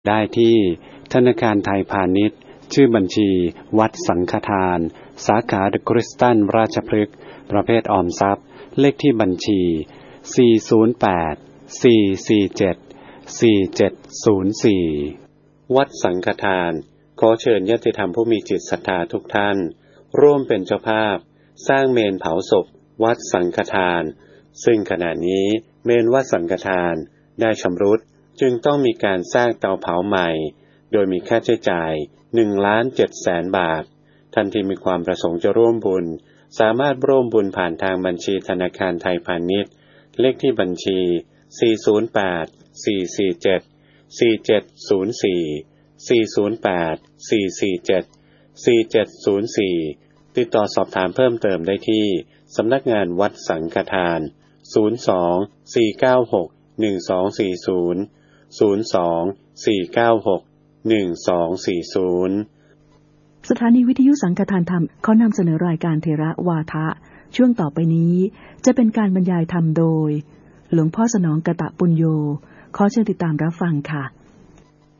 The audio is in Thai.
ได้ที่ธนาคารไทยพาณิชย์ชื่อบัญชีวัดสังฆทานสาขาเดอะคริสตัลราชพฤกษ์ประเภทออมทรัพย์เลขที่บัญชี408 447 4704วัดสังฆทานขอเชิญญาติธรรมผู้มีจิตศรัทธาทุกท่านร่วมเป็นเจ้าภาพสร้างเมนเผาศพวัดสังฆทานซึ่งขณะนี้เมนวัดสังฆทานได้ชำรุดจึงต้องมีการสร้างเตาเผาใหม่โดยมีค่าใช้จ่าย 1,700,000 บาทท่านที่มีความประสงค์จะร่วมบุญสามารถร่วมบุญผ่านทางบัญชีธนาคารไทยพาณิชย์เลขที่บัญชี408-447-4704 ติดต่อสอบถามเพิ่มเติมได้ที่สำนักงานวัดสังฆทาน02-496-1240 สถานีวิทยุสังฆทานธรรมขอนำเสนอรายการเทระวาทะช่วงต่อไปนี้จะเป็นการบรรยายธรรมโดยหลวงพ่อสนองกตปุญโญขอเชิญติดตามรับฟังค่ะ